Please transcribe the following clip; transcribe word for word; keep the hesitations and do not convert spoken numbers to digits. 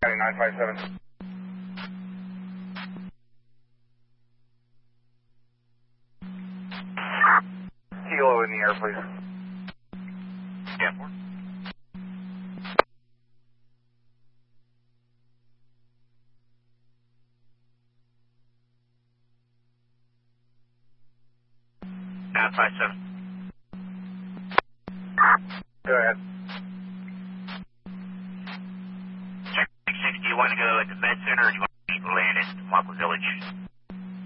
nine five seven. Kilo in the air, please. Yeah, four. nine five seven. Go ahead. Check six six, do you want to go at the Med Center or do you want to land at Marple Village?